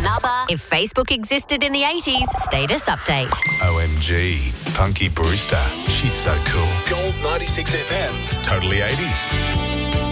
another. If Facebook existed in the 80s, status update. OMG, Punky Brewster. She's so cool. Gold 96 FM's Totally 80s.